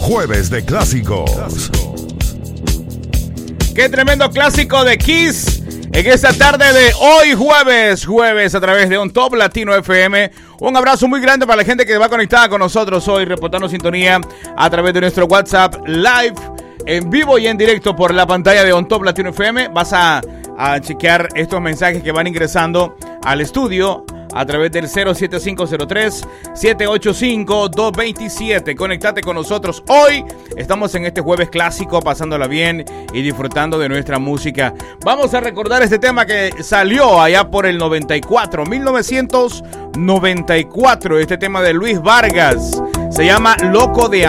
Jueves de Clásicos. ¡Qué tremendo clásico de Kiss! En esta tarde de hoy jueves a través de On Top Latino FM. Un abrazo muy grande para la gente que va conectada con nosotros hoy, reportando sintonía a través de nuestro WhatsApp live, en vivo y en directo por la pantalla de On Top Latino FM. Vas a chequear estos mensajes que van ingresando al estudio a través del 07503-785-227. Conectate con nosotros hoy. Estamos en este jueves clásico, pasándola bien y disfrutando de nuestra música. Vamos a recordar este tema que salió allá por el 1994. Este tema de Luis Vargas se llama Loco de